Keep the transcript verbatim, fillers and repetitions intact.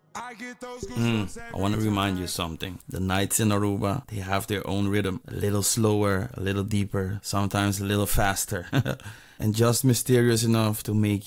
Mm, I want to remind you something. The nights in Aruba, they have their own rhythm. A little slower, a little deeper, sometimes a little faster. And just mysterious enough to make